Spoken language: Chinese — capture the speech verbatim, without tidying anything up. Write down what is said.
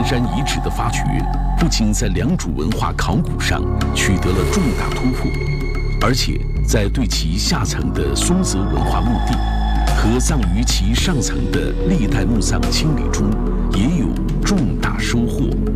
山遗址的发掘，不仅在良渚文化考古上取得了重大突破，而且在对其下层的松泽文化墓地和葬于其上层的历代墓葬清理中也有重大收获。